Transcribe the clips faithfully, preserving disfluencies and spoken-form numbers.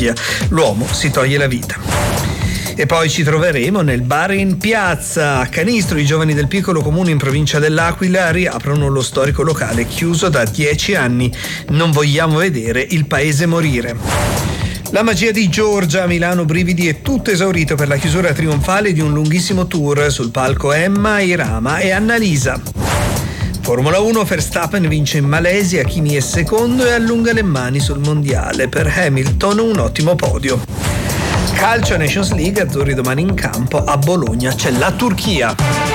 Turchia. L'uomo si toglie la vita. E poi ci troveremo nel bar in piazza. A Canistro i giovani del piccolo comune in provincia dell'Aquila riaprono lo storico locale chiuso da dieci anni. Non vogliamo vedere il paese morire. La magia di Giorgia a Milano Brividi è tutto esaurito per la chiusura trionfale di un lunghissimo tour. Sul palco Emma, Irama e Annalisa. Formula uno, Verstappen vince in Malesia, Kimi è secondo e allunga le mani sul mondiale. Per Hamilton un ottimo podio. Calcio Nations League, azzurri domani in campo, a Bologna c'è la Turchia.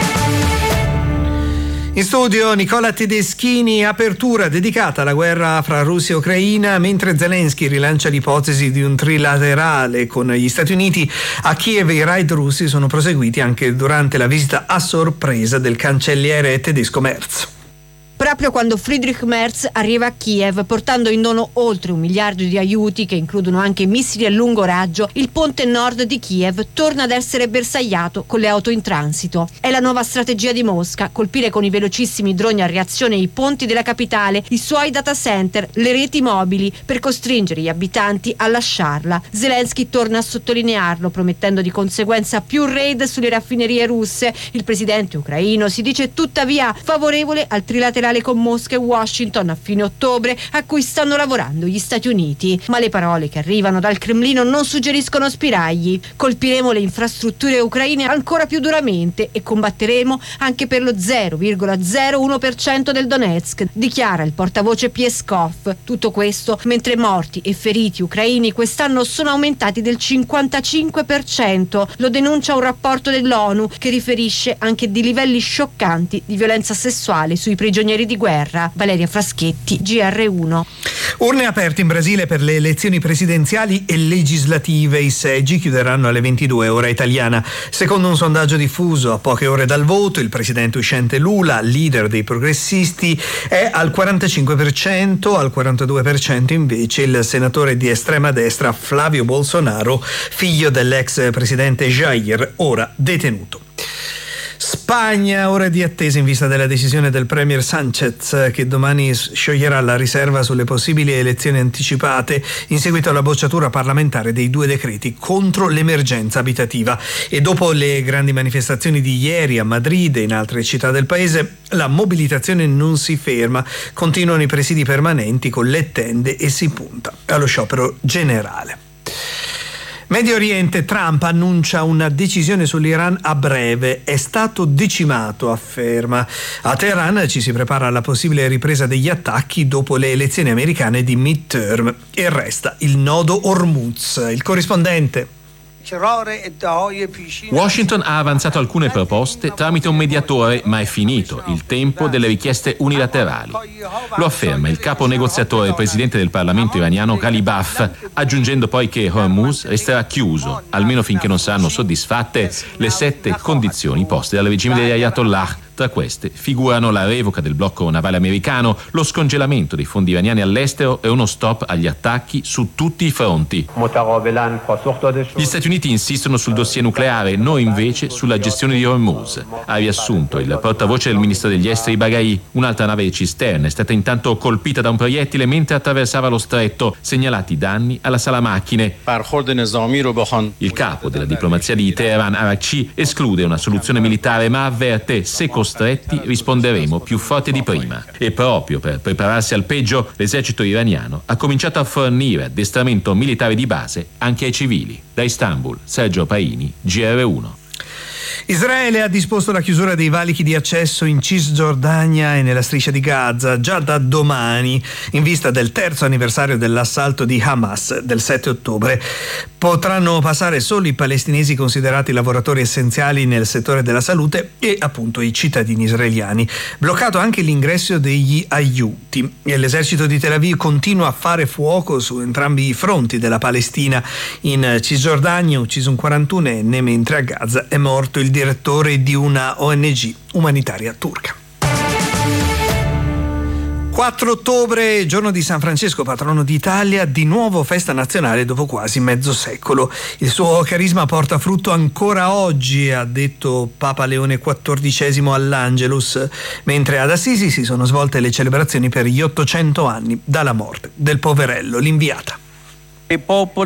In studio Nicola Tedeschini, apertura dedicata alla guerra fra Russia e Ucraina, mentre Zelensky rilancia l'ipotesi di un trilaterale con gli Stati Uniti. A Kiev i raid russi sono proseguiti anche durante la visita a sorpresa del cancelliere tedesco Merz. Proprio quando Friedrich Merz arriva a Kiev portando in dono oltre un miliardo di aiuti che includono anche missili a lungo raggio, il ponte nord di Kiev torna ad essere bersagliato con le auto in transito. È la nuova strategia di Mosca, colpire con i velocissimi droni a reazione i ponti della capitale, i suoi data center, le reti mobili, per costringere gli abitanti a lasciarla. Zelensky torna a sottolinearlo, promettendo di conseguenza più raid sulle raffinerie russe. Il presidente ucraino si dice tuttavia favorevole al trilaterale con Mosca e Washington a fine ottobre, a cui stanno lavorando gli Stati Uniti. Ma le parole che arrivano dal Cremlino non suggeriscono spiragli. Colpiremo le infrastrutture ucraine ancora più duramente e combatteremo anche per lo zero virgola zero uno per cento del Donetsk, dichiara il portavoce Peskov. Tutto questo mentre morti e feriti ucraini quest'anno sono aumentati del cinquantacinque per cento. Lo denuncia un rapporto dell'ONU che riferisce anche di livelli scioccanti di violenza sessuale sui prigionieri di guerra. Valeria Fraschetti, G R uno. Urne aperte in Brasile per le elezioni presidenziali e legislative. I seggi chiuderanno alle ventidue ora italiana. Secondo un sondaggio diffuso a poche ore dal voto, il presidente uscente Lula, leader dei progressisti, è al quarantacinque per cento, al quarantadue per cento invece il senatore di estrema destra Flavio Bolsonaro, figlio dell'ex presidente Jair, ora detenuto. Spagna, ora di attesa in vista della decisione del premier Sánchez, che domani scioglierà la riserva sulle possibili elezioni anticipate in seguito alla bocciatura parlamentare dei due decreti contro l'emergenza abitativa. E dopo le grandi manifestazioni di ieri a Madrid e in altre città del paese, la mobilitazione non si ferma, continuano i presidi permanenti con le tende e si punta allo sciopero generale. Medio Oriente, Trump annuncia una decisione sull'Iran a breve. È stato decimato, afferma. A Teheran ci si prepara alla possibile ripresa degli attacchi dopo le elezioni americane di midterm. E resta il nodo Hormuz. Il corrispondente. Washington ha avanzato alcune proposte tramite un mediatore, ma è finito il tempo delle richieste unilaterali. Lo afferma il capo negoziatore e presidente del Parlamento iraniano Ghalibaf, aggiungendo poi che Hormuz resterà chiuso, almeno finché non saranno soddisfatte le sette condizioni poste dal regime degli Ayatollah. Tra queste figurano la revoca del blocco navale americano, lo scongelamento dei fondi iraniani all'estero e uno stop agli attacchi su tutti i fronti. Gli Stati Uniti insistono sul dossier nucleare, noi invece sulla gestione di Hormuz. Ha riassunto il portavoce del ministro degli esteri Baghai. Un'altra nave cisterna è stata intanto colpita da un proiettile mentre attraversava lo stretto, segnalati danni alla sala macchine. Il capo della diplomazia di Teheran, Araghchi, esclude una soluzione militare ma avverte: se costretti risponderemo più forte di prima. E proprio per prepararsi al peggio, l'esercito iraniano ha cominciato a fornire addestramento militare di base anche ai civili. Da Istanbul, Sergio Paini, G R uno. Israele ha disposto la chiusura dei valichi di accesso in Cisgiordania e nella striscia di Gaza già da domani, in vista del terzo anniversario dell'assalto di Hamas del sette ottobre. Potranno passare solo i palestinesi considerati lavoratori essenziali nel settore della salute e appunto i cittadini israeliani. Bloccato anche l'ingresso degli aiuti. E l'esercito di Tel Aviv continua a fare fuoco su entrambi i fronti della Palestina. In Cisgiordania ucciso un quarantunenne, mentre a Gaza è morto il direttore di una O N G umanitaria turca. quattro ottobre, giorno di San Francesco, patrono d'Italia, di nuovo festa nazionale dopo quasi mezzo secolo. Il suo carisma porta frutto ancora oggi, ha detto Papa Leone quattordicesimo all'Angelus, mentre ad Assisi si sono svolte le celebrazioni per gli ottocento anni dalla morte del poverello, l'inviata.